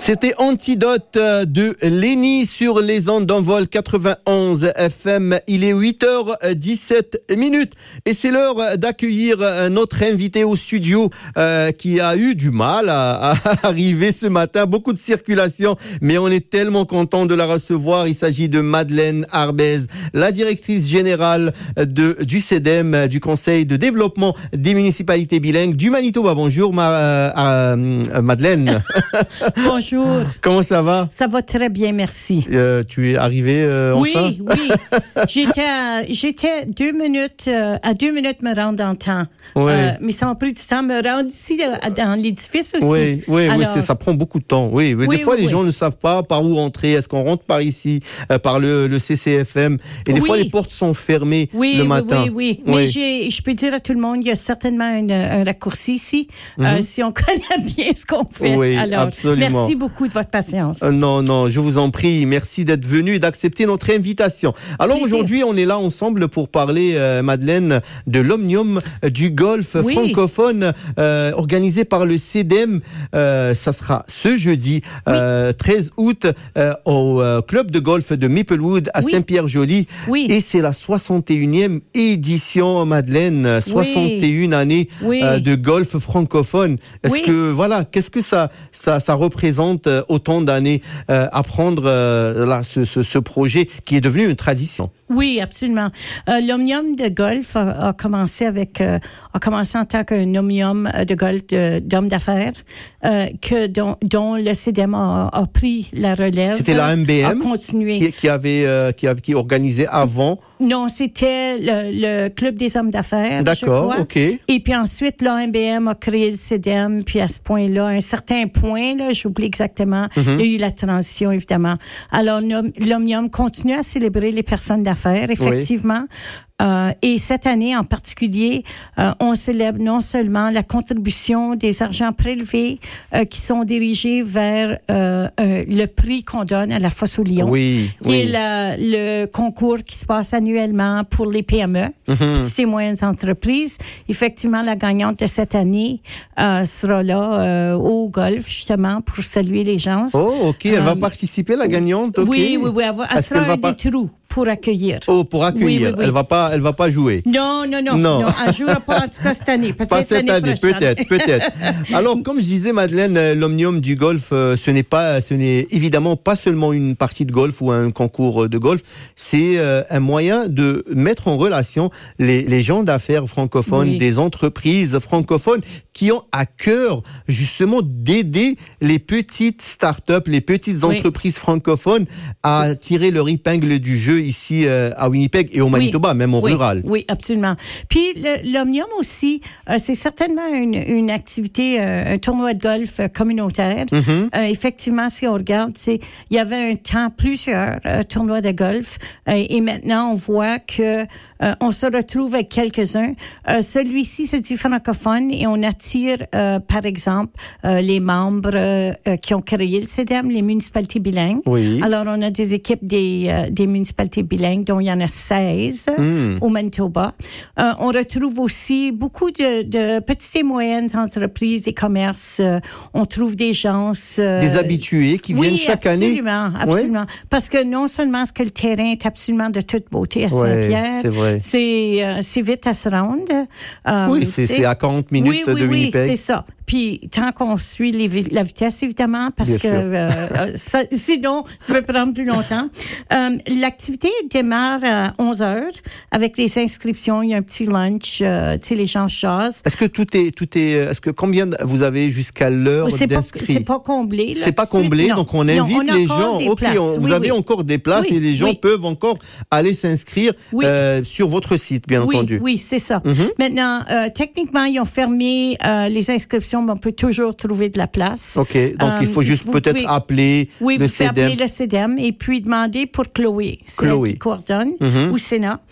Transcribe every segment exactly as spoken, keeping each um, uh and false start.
C'était Antidote de Lenny sur les ondes d'Envol quatre-vingt-onze F M. Il est huit heures dix-sept minutes et c'est l'heure d'accueillir notre invité au studio euh, qui a eu du mal à, à arriver ce matin. Beaucoup de circulation, mais on est tellement content de la recevoir. Il s'agit de Madeleine Arbez, la directrice générale de, du C D E M, du Conseil de développement des municipalités bilingues du Manitoba. Bonjour ma, euh, euh, Madeleine. Bonjour. Comment ça va? Ça va très bien, merci. Euh, tu es arrivé euh, enfin? Oui, oui. J'étais à, j'étais deux minutes, euh, à deux minutes me rendre en temps. Ouais. Euh, mais ça m'a pris du temps me rendre ici euh, dans l'édifice aussi. Oui, oui, Alors, oui c'est, ça prend beaucoup de temps. Oui, oui. oui Des fois, oui, les oui. gens ne savent pas par où entrer. Est-ce qu'on rentre par ici, euh, par le, le C C F M? Et des oui. fois, les portes sont fermées oui, le oui, matin. Oui, oui, oui. Mais j'ai, je peux dire à tout le monde, il y a certainement une, un raccourci ici, mm-hmm. euh, si on connaît bien ce qu'on fait. Oui, Alors, absolument. merci beaucoup de votre patience. Euh, non, non, je vous en prie. Merci d'être venu et d'accepter notre invitation. Alors Plaisir. Aujourd'hui, on est là ensemble pour parler, euh, Madeleine, de l'Omnium du golf oui. francophone euh, organisé par le C D E M. Euh, ça sera ce jeudi, euh, oui. treize août, euh, au euh, club de golf de Maplewood à oui. Saint-Pierre-Joli. Oui. Et c'est la soixante et unième édition, Madeleine. soixante et une oui. années oui. euh, de golf francophone. Est-ce oui. que, voilà, qu'est-ce que ça, ça, ça représente euh, autant d'années euh, à prendre euh, là, ce, ce, ce projet qui est devenu une tradition? Oui, absolument. Euh, l'Omnium de golf a, a commencé avec, euh, a commencé en tant qu'un omnium de golf de, d'hommes d'affaires, euh, que dont, dont le C D E M a, a pris la relève. C'était la M B M a continué. Qui, qui avait, euh, qui avait, qui organisait avant. Non, c'était le, le club des hommes d'affaires. D'accord, je crois. ok. Et puis ensuite, l'A M B M a créé le C D E M, puis à ce point-là, à un certain point, là, j'oublie exactement, mm-hmm. il y a eu la transition, évidemment. Alors, l'Omnium continue à célébrer les personnes d'affaires, effectivement. Oui. Euh, et cette année en particulier, euh, on célèbre non seulement la contribution des argents prélevés euh, qui sont dirigés vers euh, euh, le prix qu'on donne à la Fosse au Lion, oui, qui oui. est la, le concours qui se passe annuellement pour les P M E, mm-hmm. petites et moyennes entreprises. Effectivement, la gagnante de cette année euh, sera là euh, au golf, justement, pour saluer les gens. Oh, OK. Elle euh, va participer, la gagnante? Okay. Oui, oui, oui. Elle, va, elle sera un pas... des trous. Pour accueillir. Oh, pour accueillir. Oui, oui, oui. Elle va pas, elle va pas jouer. Non, non, non. Non, non elle jouera pas en tout cas cette année. Peut-être pas cette année, prochaine. peut-être, peut-être. Alors, comme je disais, Madeleine, l'Omnium du golf, ce n'est pas, ce n'est évidemment pas seulement une partie de golf ou un concours de golf. C'est un moyen de mettre en relation les, les gens d'affaires francophones, oui. des entreprises francophones qui ont à cœur, justement, d'aider les petites start-up, les petites oui. entreprises francophones à tirer leur épingle du jeu ici euh, à Winnipeg et au Manitoba, oui, même au oui, rural. Oui, absolument. Puis le, l'Omnium aussi, euh, c'est certainement une, une activité, euh, un tournoi de golf euh, communautaire. Mm-hmm. Euh, effectivement, si on regarde, c'est il y avait un temps plusieurs euh, tournois de golf euh, et maintenant on voit que Euh, on se retrouve avec quelques-uns. Euh, celui-ci se dit francophone et on attire, euh, par exemple, euh, les membres euh, qui ont créé le C D E M, les municipalités bilingues. Oui. Alors, on a des équipes des, euh, des municipalités bilingues, dont il y en a seize mm. au Manitoba. Euh, on retrouve aussi beaucoup de, de petites et moyennes entreprises et commerces. Euh, on trouve des gens... Euh, des habitués qui oui, viennent chaque absolument, année. absolument. Ouais. Parce que non seulement est-ce que le terrain est absolument de toute beauté à Saint-Pierre, ouais, c'est vrai. C'est, euh, c'est vite à se rendre. Euh, oui, c'est, c'est à quarante minutes oui, oui, de Winnipeg. Oui, c'est ça. Puis, tant qu'on suit les, la vitesse, évidemment, parce Bien que euh, ça, sinon, ça peut prendre plus longtemps. Euh, l'activité démarre à onze heures avec les inscriptions. Il y a un petit lunch, euh, tu sais, les gens jasent. Est-ce que tout est, tout est, est-ce que combien vous avez jusqu'à l'heure c'est d'inscrits? Pas, c'est pas comblé. Là, c'est pas comblé, non. donc on invite non, on les gens. Ok, on, vous oui, avez oui. encore des places oui, et les gens oui. peuvent encore aller s'inscrire oui. euh, sur votre site, bien oui, entendu. Oui, c'est ça. Mm-hmm. Maintenant, euh, techniquement, ils ont fermé euh, les inscriptions, mais on peut toujours trouver de la place. OK. Donc, euh, il faut juste peut-être pouvez, appeler oui, le C D E M. Oui, vous pouvez appeler le C D E M et puis demander pour Chloé. C'est Chloé. elle qui coordonne, mm-hmm. ou Sénat.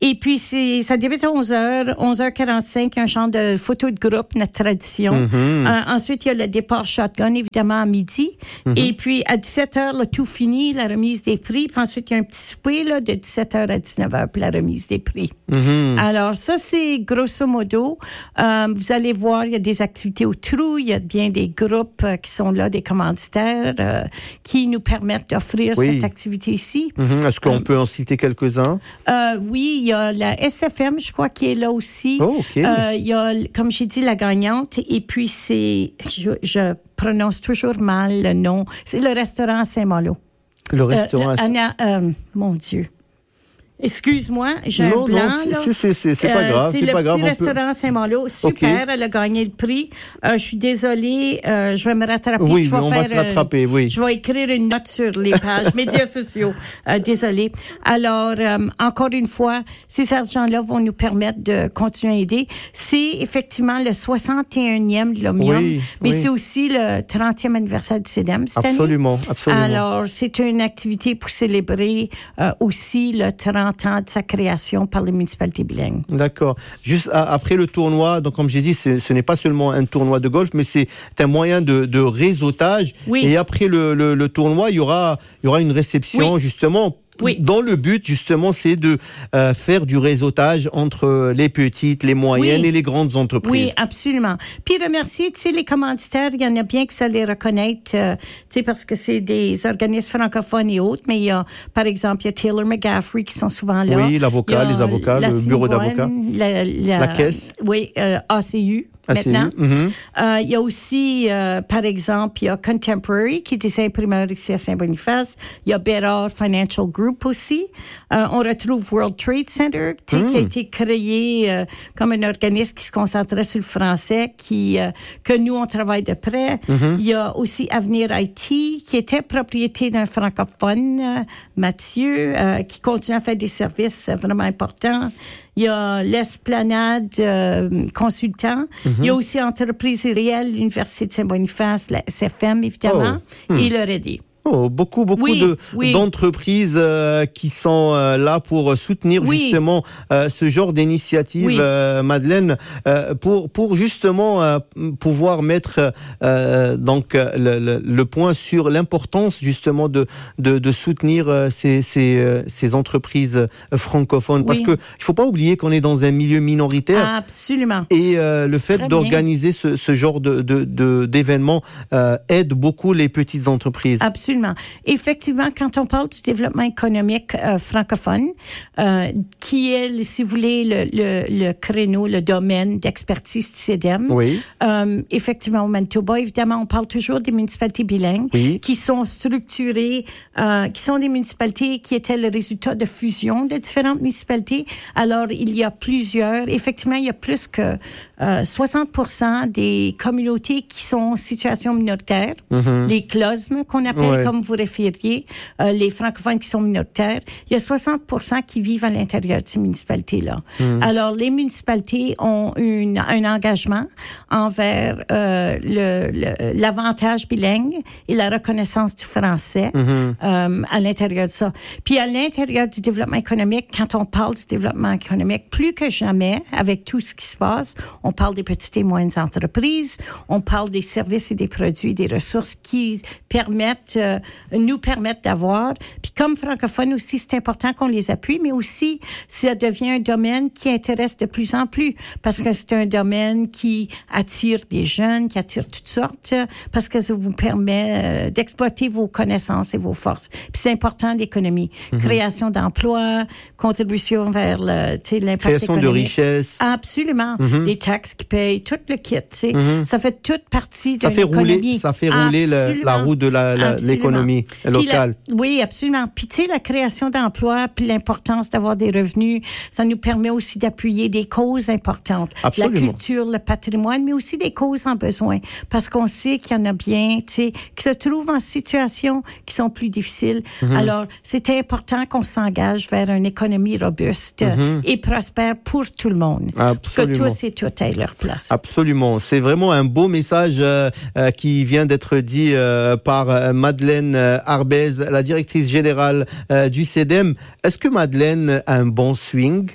Et puis, c'est, ça débute à onze heures, onze heures quarante-cinq, un genre de photo de groupe, notre tradition. Mm-hmm. Euh, ensuite, il y a le départ shotgun, évidemment, à midi. Mm-hmm. Et puis, à dix-sept heures, là, tout fini, la remise des prix. Puis ensuite, il y a un petit souper là, de dix-sept heures à dix-neuf heures pour la remise des prix. Mm-hmm. Alors, ça, c'est grosso modo. Euh, vous allez voir, il y a des activités au trou. Il y a bien des groupes euh, qui sont là, des commanditaires, euh, qui nous permettent d'offrir oui. cette activité ici. Mm-hmm. Est-ce qu'on euh, peut en citer quelques-uns? Euh, oui, il y a la S F M, je crois, qui est là aussi. Oh, OK. Euh, il y a, comme j'ai dit, la gagnante. Et puis, c'est... Je, je prononce toujours mal le nom. C'est le restaurant Saint-Malo. Le restaurant... Euh, Anna, euh, mon Dieu. Excuse-moi, j'ai non, un blanc. Non, là. c'est, c'est, c'est, c'est pas euh, grave. C'est, c'est le pas petit grave, restaurant peut... Saint-Malo. Super, okay. Elle a gagné le prix. Euh, je suis désolée, euh, je vais me rattraper. Oui, je vais on faire, va se rattraper, euh, oui. Je vais écrire une note sur les pages médias sociaux. Euh, désolée. Alors, euh, encore une fois, ces argents-là vont nous permettre de continuer à aider. C'est effectivement le soixante et unième de l'Omnium, oui, mais oui. c'est aussi le trentième anniversaire du C E D E M cette absolument, année. Absolument, absolument. Alors, c'est une activité pour célébrer euh, aussi le trente ans de sa création par les municipalités bilingues. D'accord. Juste à, après le tournoi, donc comme j'ai dit, ce, ce n'est pas seulement un tournoi de golf, mais c'est un moyen de, de réseautage. Oui. Et après le, le, le tournoi, il y aura, il y aura une réception, oui. justement. Oui. Dans le but, justement, c'est de euh, faire du réseautage entre les petites, les moyennes oui. et les grandes entreprises. Oui, absolument. Puis remercier, tu sais, les commanditaires, il y en a bien que vous allez reconnaître, euh, tu sais, parce que c'est des organismes francophones et autres, mais il y a, par exemple, il y a Taylor McGaffrey qui sont souvent là. Oui, l'avocat, les avocats, le bureau d'avocats. La, la, la caisse. Oui, euh, A C U. Maintenant, mm-hmm. euh, il y a aussi, euh, par exemple, il y a Contemporary, qui est des imprimeurs ici à Saint-Boniface. Il y a Bérard Financial Group aussi. Euh, on retrouve World Trade Center, mm. qui a été créé euh, comme un organisme qui se concentrait sur le français, qui euh, que nous, on travaille de près. Mm-hmm. Il y a aussi Avenir I T, qui était propriété d'un francophone, euh, Mathieu, euh, qui continue à faire des services vraiment importants. Il y a l'Esplanade euh, Consultant. Mm-hmm. Il y a aussi Entreprise réelle, l'Université de Saint-Boniface, la S F M, évidemment, oh. mm. et le R E D I. Oh, beaucoup, beaucoup oui, de, oui. d'entreprises euh, qui sont euh, là pour soutenir oui. justement euh, ce genre d'initiative, oui. euh, Madeleine, euh, pour pour justement euh, pouvoir mettre euh, donc le, le, le point sur l'importance justement de de, de soutenir euh, ces ces euh, ces entreprises francophones, oui. parce que il faut pas oublier qu'on est dans un milieu minoritaire. Absolument. Et euh, le fait Très d'organiser ce, ce genre de de, de d'événements euh, aide beaucoup les petites entreprises. Absolument. Effectivement, quand on parle du développement économique euh, francophone, euh, qui est, si vous voulez, le, le, le créneau, le domaine d'expertise du C E D E M, oui. euh, effectivement, au Manitoba, évidemment, on parle toujours des municipalités bilingues oui. qui sont structurées, euh, qui sont des municipalités qui étaient le résultat de fusion de différentes municipalités. Alors, il y a plusieurs, effectivement, il y a plus que euh, soixante pour cent des communautés qui sont en situation minoritaire, mm-hmm. les C L O S M qu'on appelle, ouais. comme vous référiez, euh, les francophones qui sont minoritaires. Il y a soixante pour cent qui vivent à l'intérieur de ces municipalités-là. Mm. Alors, les municipalités ont une, un engagement envers euh, le, le, l'avantage bilingue et la reconnaissance du français mm-hmm. euh, à l'intérieur de ça. Puis, à l'intérieur du développement économique, quand on parle du développement économique, plus que jamais, avec tout ce qui se passe, on parle des petites et moyennes entreprises, on parle des services et des produits, des ressources qui permettent, euh, nous permettent d'avoir. Puis comme francophones aussi, c'est important qu'on les appuie, mais aussi, ça devient un domaine qui intéresse de plus en plus parce que c'est un domaine qui attire des jeunes, qui attire toutes sortes, parce que ça vous permet euh, d'exploiter vos connaissances et vos forces. Puis c'est important, l'économie. Mm-hmm. Création d'emplois, contribution vers le, tu sais, l'impact Création économique. de richesses. Absolument. Mm-hmm. Des taxes qui payent, tout le kit, tu sais. Mm-hmm. Ça fait toute partie de ça fait l'économie. Rouler, ça fait rouler le, la roue de la, la, l'économie locale. La, oui, absolument. Puis tu sais, la création d'emplois, puis l'importance d'avoir des revenus, ça nous permet aussi d'appuyer des causes importantes. Absolument. La culture, le patrimoine, mais aussi des causes en besoin. Parce qu'on sait qu'il y en a bien, tu sais, qui se trouvent en situation qui sont plus difficiles. Mm-hmm. Alors, c'est important qu'on s'engage vers une économie robuste mm-hmm. et prospère pour tout le monde. Absolument. Que tous et toutes aient leur place. Absolument. C'est vraiment un beau message euh, euh, qui vient d'être dit euh, par euh, Madeleine euh, Arbez, la directrice générale euh, du C E D E M. Est-ce que Madeleine a un bon swing?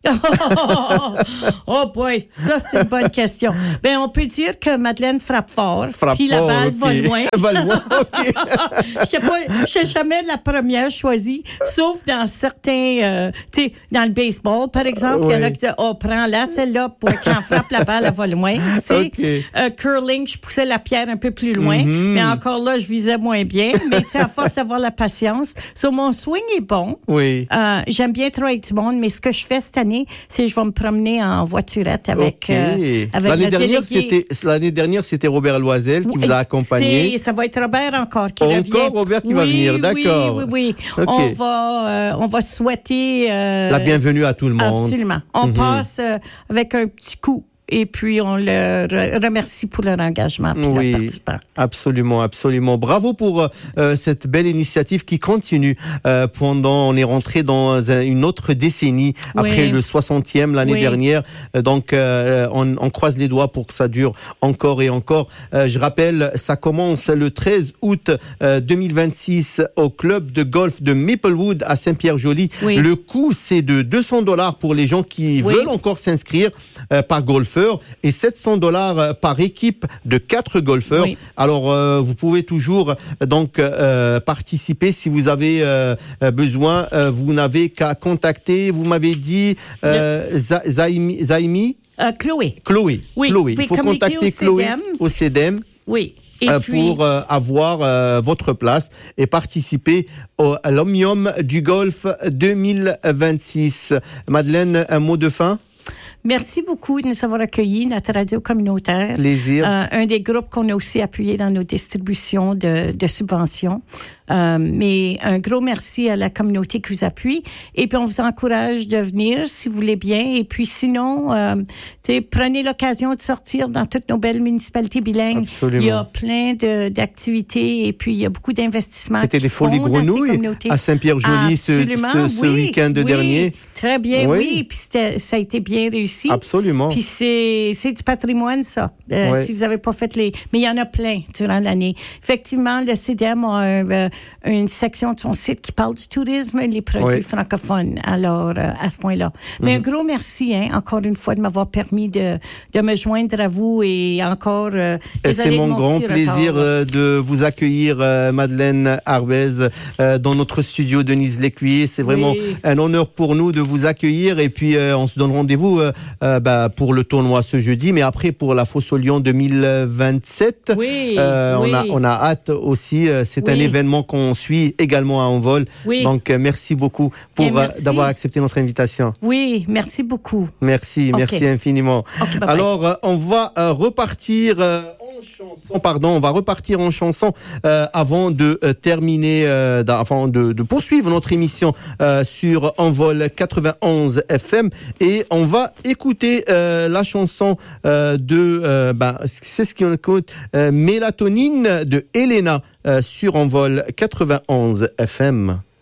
oh, oh boy, ça c'est une bonne question. Ben on peut dire que Madeleine frappe fort, frappe puis la fort, balle okay. va loin. va loin, ok. Je sais pas, je suis jamais la première choisie, sauf dans certains, euh, tu sais, dans le baseball par exemple, il ouais. y en a qui disent oh prends-la celle-là pour quand on frappe la balle elle va loin. Tu sais, okay. euh, curling, je poussais la pierre un peu plus loin, mm-hmm. mais encore là je visais moins bien. Mais tu sais à force d'avoir la patience, so, mon swing est bon. Oui. Euh, j'aime bien travailler avec du monde, mais ce que je fais cette année c'est je vais me promener en voiturette avec, okay. euh, avec l'année le dernière, délégué. C'était, l'année dernière, c'était Robert Loisel qui oui, vous a accompagné. C'est, ça va être Robert encore qui encore revient. Encore Robert qui oui, va venir, d'accord. Oui, oui, oui. Okay. On, va, euh, on va souhaiter... Euh, la bienvenue à tout le monde. Absolument. On mm-hmm. passe euh, avec un petit coup. Et puis, on le re- remercie pour leur engagement puis oui, leurs participants. Absolument, absolument. Bravo pour euh, cette belle initiative qui continue euh, pendant, on est rentré dans un, une autre décennie oui. après le soixantième l'année oui. dernière. Donc, euh, on, on croise les doigts pour que ça dure encore et encore. Euh, je rappelle, ça commence le treize août euh, deux mille vingt-six au club de golf de Maplewood à Saint-Pierre-Joly. Oui. Le coût, c'est de deux cents dollars pour les gens qui oui. veulent encore s'inscrire euh, par golf. Et sept cents dollars par équipe de quatre golfeurs. Oui. Alors, euh, vous pouvez toujours donc euh, participer si vous avez euh, besoin. Euh, vous n'avez qu'à contacter. Vous m'avez dit euh, Le... Zaimi, Zaimi euh, Chloé. Chloé. Oui. Chloé. Il faut contacter Chloé au C D E M. Oui. Et euh, puis... pour euh, avoir euh, votre place et participer au, à l'Omnium du Golf deux mille vingt-six. Madeleine, un mot de fin? Merci beaucoup de nous avoir accueillis, notre radio communautaire. Plaisir. Euh, un des groupes qu'on a aussi appuyé dans nos distributions de, de subventions. Euh, mais un gros merci à la communauté qui vous appuie. Et puis, on vous encourage de venir si vous voulez bien. Et puis, sinon, euh, prenez l'occasion de sortir dans toutes nos belles municipalités bilingues. Absolument. Il y a plein de, d'activités et puis il y a beaucoup d'investissements. C'était qui les se font Folies Grenouilles à Saint-Pierre-Joly ce, ce, ce oui, week-end oui, dernier. Très bien, oui. oui. Puis c'était, ça a été bien réussi. Absolument. Puis c'est, c'est du patrimoine, ça. Euh, oui. Si vous n'avez pas fait les... Mais il y en a plein durant l'année. Effectivement, le C D E M a un, euh, une section de son site qui parle du tourisme et les produits oui. francophones. Alors, euh, à ce point-là. Mais mm-hmm. un gros merci, hein, encore une fois, de m'avoir permis de, de me joindre à vous et encore... Euh, et c'est mon, mon grand plaisir retard, de vous accueillir, euh, Madeleine Arbez, euh, dans notre studio Denise Lécuyer. C'est vraiment oui. un honneur pour nous de vous accueillir. Et puis, euh, on se donne rendez-vous euh, euh, bah, pour le tournoi ce jeudi, mais après pour la Fosse au Lion deux mille vingt-sept. Oui, euh, oui. On, a, on a hâte aussi. C'est oui. un événement qu'on suit également à Envol. Oui. Donc, euh, merci beaucoup pour euh, d'avoir accepté notre invitation. Oui, merci beaucoup. Merci, okay. merci infiniment. Okay, Alors, euh, on va euh, repartir... Euh, chanson, pardon, on va repartir en chanson euh, avant de euh, terminer, euh, avant de, de poursuivre notre émission euh, sur Envol quatre-vingt-onze F M et on va écouter euh, la chanson euh, de, euh, bah, c'est ce qu'on écoute, euh, Mélatonine de Elena euh, sur Envol quatre-vingt-onze F M.